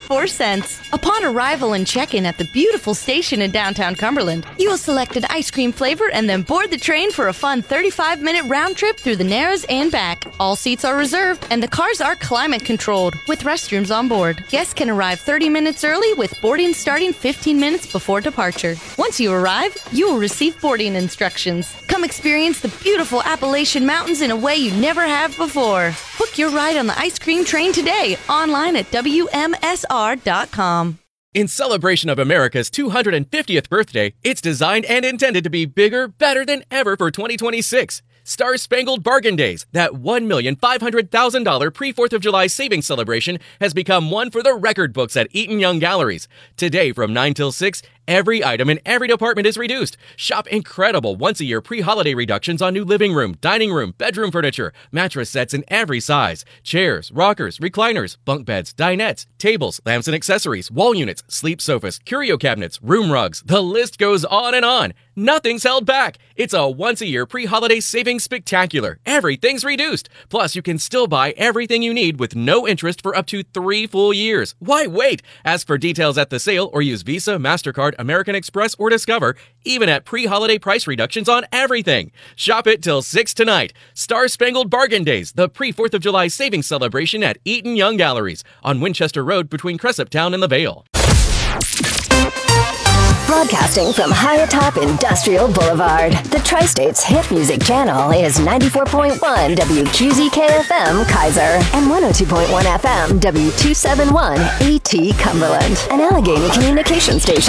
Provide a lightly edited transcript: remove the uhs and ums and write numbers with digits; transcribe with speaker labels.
Speaker 1: $0.94. Upon arrival and check-in at the beautiful station in downtown Cumberland, you will select an ice cream flavor and then board the train for a fun 35-minute round trip through the Narrows and back. All seats are reserved and the cars are climate controlled with restrooms on board. Guests can arrive 30 minutes early with boarding starting 15 minutes before departure. Once you arrive, you will receive boarding instructions. Come experience the beautiful Appalachian Mountains in a way you never have before. Book your ride on the ice cream train today, online at WMSR.com.
Speaker 2: In celebration of America's 250th birthday, it's designed and intended to be bigger, better than ever for 2026. Star Spangled Bargain Days, that $1,500,000 pre-4th of July savings celebration, has become one for the record books at Eaton Young Galleries. Today from 9 till 6, every item in every department is reduced. Shop incredible once-a-year pre-holiday reductions on new living room, dining room, bedroom furniture, mattress sets in every size, chairs, rockers, recliners, bunk beds, dinettes, tables, lamps and accessories, wall units, sleep sofas, curio cabinets, room rugs. The list goes on and on. Nothing's held back. It's a once-a-year pre-holiday savings spectacular. Everything's reduced. Plus, you can still buy everything you need with no interest for up to 3 full years. Why wait? Ask for details at the sale or use Visa, MasterCard, American Express, or Discover, even at pre-holiday price reductions on everything. Shop it till 6 tonight. Star Spangled Bargain Days, the pre-4th of July savings celebration at Eaton Young Galleries on Winchester Road between Cresaptown and the Vale.
Speaker 3: Broadcasting from high atop Industrial Boulevard, the Tri-State's hit music channel is 94.1 WQZK-FM Kaiser and 102.1 FM W271 AT Cumberland, an Allegheny communication station.